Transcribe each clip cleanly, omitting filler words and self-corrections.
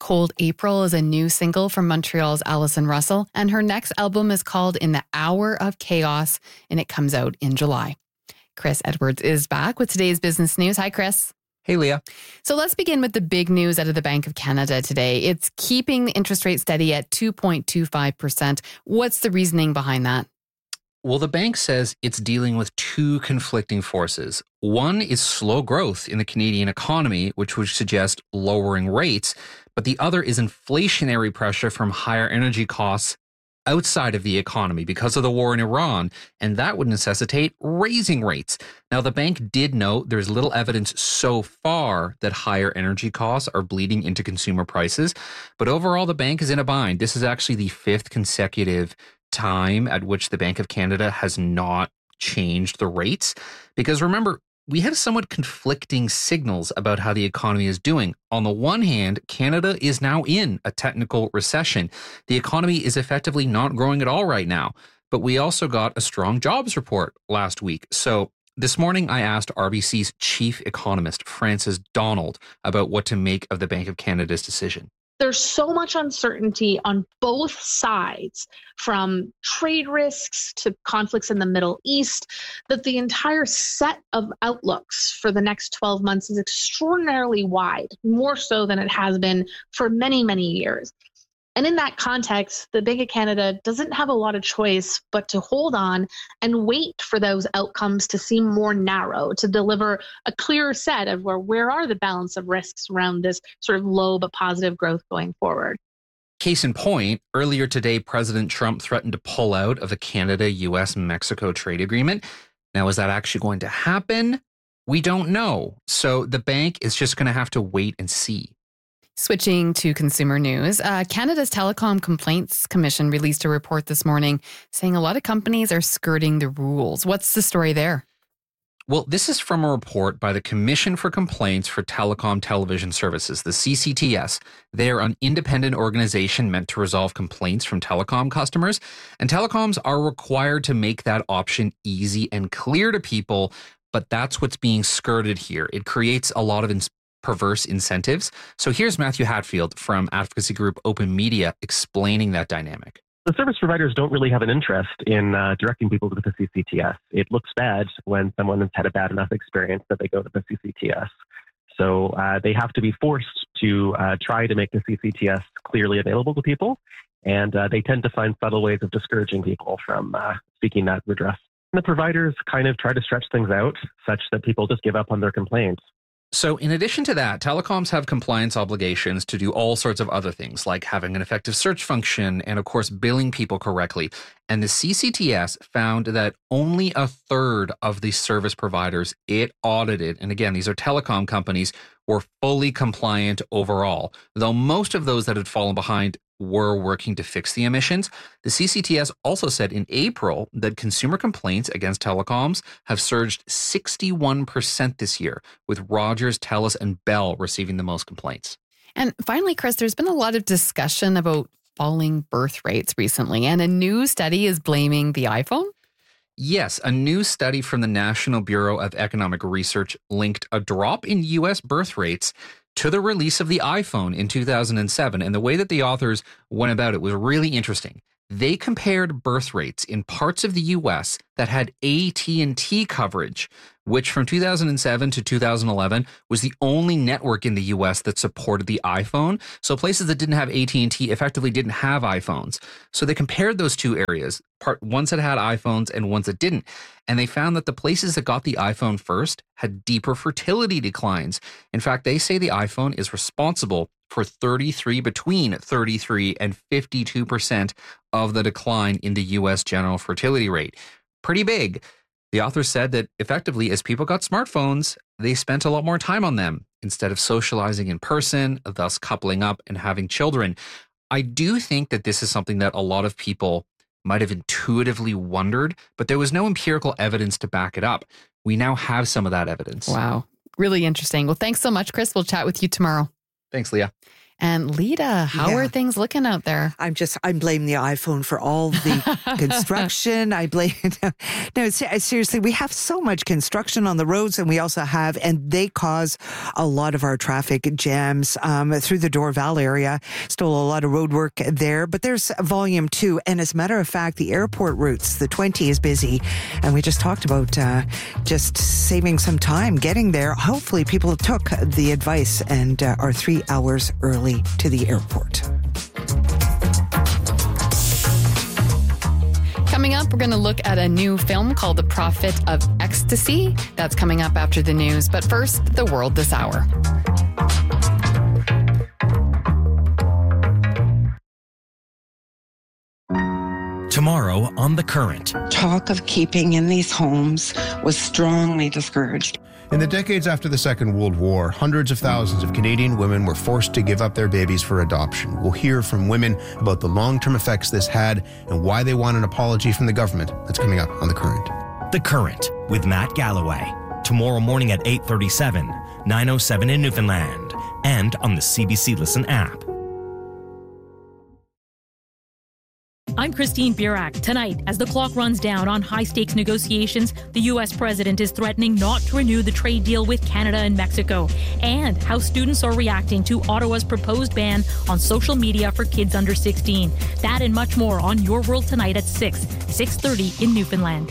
Cold April is a new single from Montreal's Alison Russell, and her next album is called In the Hour of Chaos, and it comes out in July. Chris Edwards is back with today's business news. Hi, Chris. Hey, Leah. So let's begin with the big news out of the Bank of Canada today. It's keeping the interest rate steady at 2.25%. What's the reasoning behind that? Well, the bank says it's dealing with two conflicting forces. One is slow growth in the Canadian economy, which would suggest lowering rates, but the other is inflationary pressure from higher energy costs outside of the economy because of the war in Iran, and that would necessitate raising rates. Now, the bank did note there's little evidence so far that higher energy costs are bleeding into consumer prices, but overall, the bank is in a bind. This is actually the fifth consecutive time at which the Bank of Canada has not changed the rates. Because remember, we have somewhat conflicting signals about how the economy is doing. On the one hand, Canada is now in a technical recession. The economy is effectively not growing at all right now. But we also got a strong jobs report last week. So this morning, I asked RBC's chief economist, Frances Donald, about what to make of the Bank of Canada's decision. There's so much uncertainty on both sides, from trade risks to conflicts in the Middle East, that the entire set of outlooks for the next 12 months is extraordinarily wide, more so than it has been for many, many years. And in that context, the Bank of Canada doesn't have a lot of choice but to hold on and wait for those outcomes to seem more narrow, to deliver a clearer set of where are the balance of risks around this sort of low but positive growth going forward. Case in point, earlier today, President Trump threatened to pull out of the Canada-US-Mexico trade agreement. Now, is that actually going to happen? We don't know. So the bank is just going to have to wait and see. Switching to consumer news, Canada's Telecom Complaints Commission released a report this morning saying a lot of companies are skirting the rules. What's the story there? Well, this is from a report by the Commission for Complaints for Telecom Television Services, the CCTS. They are an independent organization meant to resolve complaints from telecom customers, and telecoms are required to make that option easy and clear to people, but that's what's being skirted here. It creates a lot of perverse incentives. So here's Matthew Hatfield from advocacy group Open Media explaining that dynamic. The service providers don't really have an interest in directing people to the CCTS. It looks bad when someone has had a bad enough experience that they go to the CCTS. So they have to be forced to try to make the CCTS clearly available to people. And they tend to find subtle ways of discouraging people from seeking that redress. And the providers kind of try to stretch things out such that people just give up on their complaints. So in addition to that, telecoms have compliance obligations to do all sorts of other things, like having an effective search function and, of course, billing people correctly. And the CCTS found that only a third of the service providers it audited, and again, these are telecom companies, were fully compliant overall, though most of those that had fallen behind were working to fix the emissions. The CCTS also said in April that consumer complaints against telecoms have surged 61% this year, with Rogers, TELUS, and Bell receiving the most complaints. And finally, Chris, there's been a lot of discussion about falling birth rates recently, and a new study is blaming the iPhone. Yes, a new study from the National Bureau of Economic Research linked a drop in U.S. birth rates to the release of the iPhone in 2007. And the way that the authors went about it was really interesting. They compared birth rates in parts of the U.S. that had AT&T coverage, which from 2007 to 2011 was the only network in the U.S. that supported the iPhone. So places that didn't have AT&T effectively didn't have iPhones. So they compared those two areas, ones that had iPhones and ones that didn't. And they found that the places that got the iPhone first had deeper fertility declines. In fact, they say the iPhone is responsible for between 33 and 52% of the decline in the U.S. general fertility rate. Pretty big. The author said that effectively, as people got smartphones, they spent a lot more time on them instead of socializing in person, thus coupling up and having children. I do think that this is something that a lot of people might have intuitively wondered, but there was no empirical evidence to back it up. We now have some of that evidence. Wow. Really interesting. Well, thanks so much, Chris. We'll chat with you tomorrow. Thanks, Leah. And Lita, how are things looking out there? I'm blaming the iPhone for all the construction. No, seriously, we have so much construction on the roads, and we also have, and they cause a lot of our traffic jams through the Dorval area. Still a lot of road work there, but there's volume too. And as a matter of fact, the airport routes, the 20 is busy. And we just talked about just saving some time getting there. Hopefully people took the advice and are 3 hours early to the airport. Coming up, we're going to look at a new film called The Prophet of Ecstasy. That's coming up after the news. But first, the world this hour. Tomorrow on The Current. Talk of keeping in these homes was strongly discouraged. In the decades after the Second World War, hundreds of thousands of Canadian women were forced to give up their babies for adoption. We'll hear from women about the long-term effects this had and why they want an apology from the government. That's coming up on The Current. The Current with Matt Galloway. Tomorrow morning at 8:37, 9:07 in Newfoundland, and on the CBC Listen app. I'm Christine Burak. Tonight, as the clock runs down on high-stakes negotiations, the U.S. president is threatening not to renew the trade deal with Canada and Mexico, and how students are reacting to Ottawa's proposed ban on social media for kids under 16. That and much more on Your World Tonight at 6:30 in Newfoundland.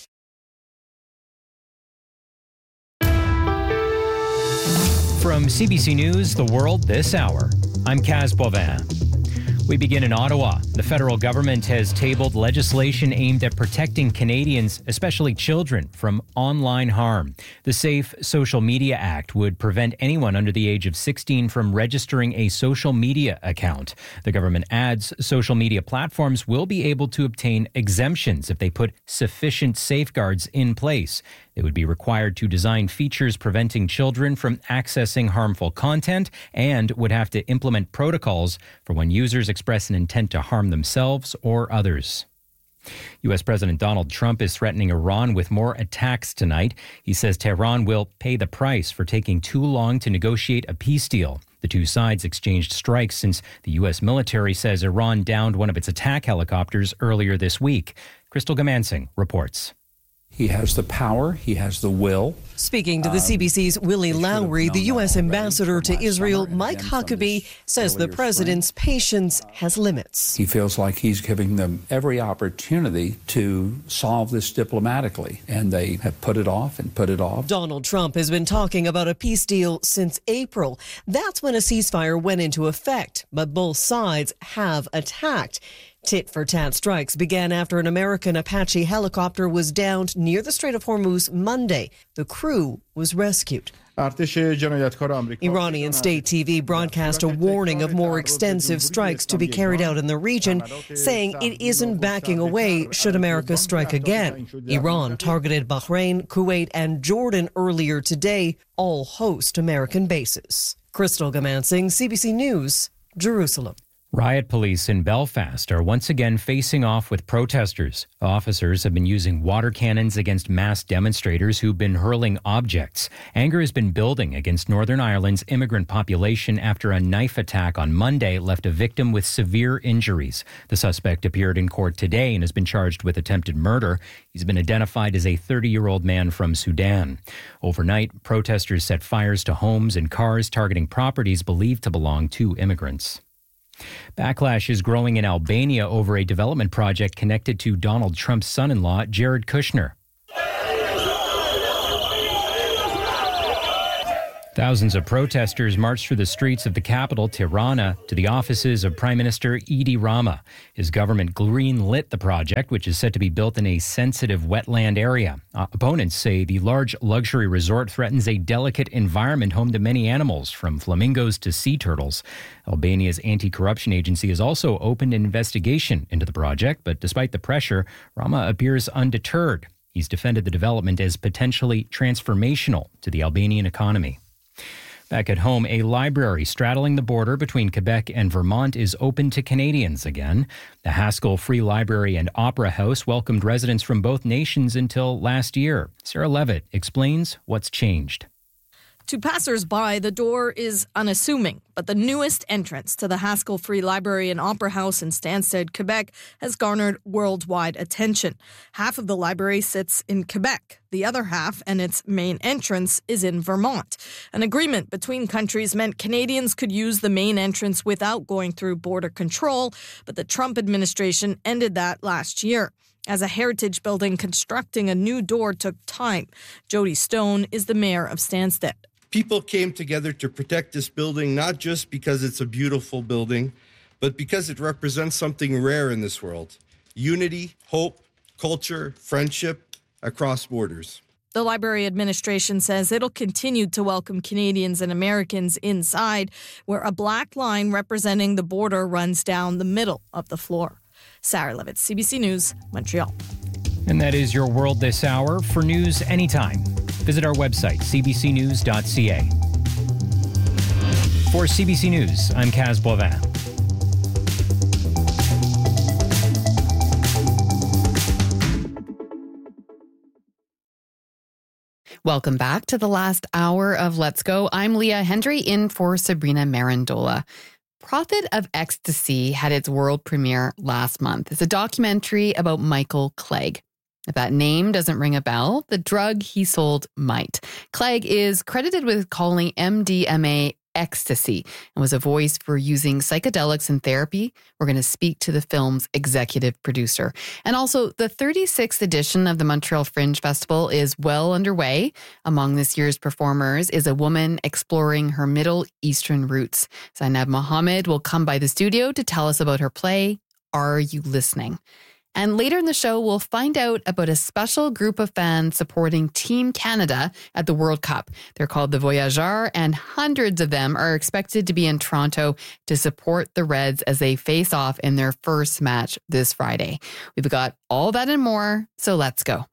From CBC News, The World This Hour, I'm Kaz Bovin. We begin in Ottawa. The federal government has tabled legislation aimed at protecting Canadians, especially children, from online harm. The Safe Social Media Act would prevent anyone under the age of 16 from registering a social media account. The government adds social media platforms will be able to obtain exemptions if they put sufficient safeguards in place. They would be required to design features preventing children from accessing harmful content and would have to implement protocols for when users express an intent to harm themselves or others. U.S. President Donald Trump is threatening Iran with more attacks tonight. He says Tehran will pay the price for taking too long to negotiate a peace deal. The two sides exchanged strikes since the U.S. military says Iran downed one of its attack helicopters earlier this week. Crystal Gamansing reports. He has the power. He has the will. Speaking to the CBC's Willie Lowry, the U.S. ambassador to Israel, Mike Huckabee, says the president's patience has limits. He feels like he's giving them every opportunity to solve this diplomatically, and they have put it off and put it off. Donald Trump has been talking about a peace deal since April. That's when a ceasefire went into effect, but both sides have attacked. Tit-for-tat strikes began after an American Apache helicopter was downed near the Strait of Hormuz Monday. The crew was rescued. Iranian state TV broadcast a warning of more extensive strikes to be carried out in the region, saying it isn't backing away should America strike again. Iran targeted Bahrain, Kuwait, and Jordan earlier today, all host American bases. Crystal Gamansing, CBC News, Jerusalem. Riot police in Belfast are once again facing off with protesters. Officers have been using water cannons against mass demonstrators who've been hurling objects. Anger has been building against Northern Ireland's immigrant population after a knife attack on Monday left a victim with severe injuries. The suspect appeared in court today and has been charged with attempted murder. He's been identified as a 30-year-old man from Sudan. Overnight, protesters set fires to homes and cars targeting properties believed to belong to immigrants. Backlash is growing in Albania over a development project connected to Donald Trump's son-in-law, Jared Kushner. Thousands of protesters marched through the streets of the capital, Tirana, to the offices of Prime Minister Edi Rama. His government green-lit the project, which is set to be built in a sensitive wetland area. Opponents say the large luxury resort threatens a delicate environment home to many animals, from flamingos to sea turtles. Albania's anti-corruption agency has also opened an investigation into the project, but despite the pressure, Rama appears undeterred. He's defended the development as potentially transformational to the Albanian economy. Back at home, a library straddling the border between Quebec and Vermont is open to Canadians again. The Haskell Free Library and Opera House welcomed residents from both nations until last year. Sarah Levitt explains what's changed. To passers-by, the door is unassuming, but the newest entrance to the Haskell Free Library and Opera House in Stansted, Quebec, has garnered worldwide attention. Half of the library sits in Quebec. The other half, and its main entrance, is in Vermont. An agreement between countries meant Canadians could use the main entrance without going through border control, but the Trump administration ended that last year. As a heritage building, constructing a new door took time. Jody Stone is the mayor of Stansted. People came together to protect this building, not just because it's a beautiful building, but because it represents something rare in this world: unity, hope, culture, friendship across borders. The library administration says it'll continue to welcome Canadians and Americans inside, where a black line representing the border runs down the middle of the floor. Sarah Levitt, CBC News, Montreal. And that is your World This Hour. For news anytime, visit our website, cbcnews.ca. For CBC News, I'm Kaz Boivin. Welcome back to the last hour of Let's Go. I'm Leah Hendry in for Sabrina Marandola. Prophet of Ecstasy had its world premiere last month. It's a documentary about Michael Clegg. If that name doesn't ring a bell, the drug he sold might. Clegg is credited with calling MDMA ecstasy and was a voice for using psychedelics in therapy. We're going to speak to the film's executive producer. And also, the 36th edition of the Montreal Fringe Festival is well underway. Among this year's performers is a woman exploring her Middle Eastern roots. Zainab Mohammed will come by the studio to tell us about her play, Are You Listening? And later in the show, we'll find out about a special group of fans supporting Team Canada at the World Cup. They're called the Voyageurs, and hundreds of them are expected to be in Toronto to support the Reds as they face off in their first match this Friday. We've got all that and more, so let's go.